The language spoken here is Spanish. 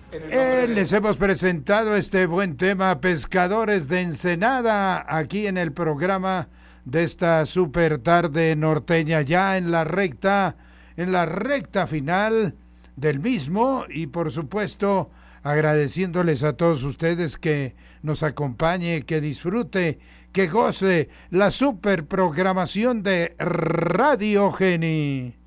Les hemos presentado este buen tema, Pescadores de Ensenada, aquí en el programa de esta super tarde norteña, ya en la recta final del mismo, y por supuesto agradeciéndoles a todos ustedes que nos acompañe, que disfrute, que goce la super programación de Radio Geni.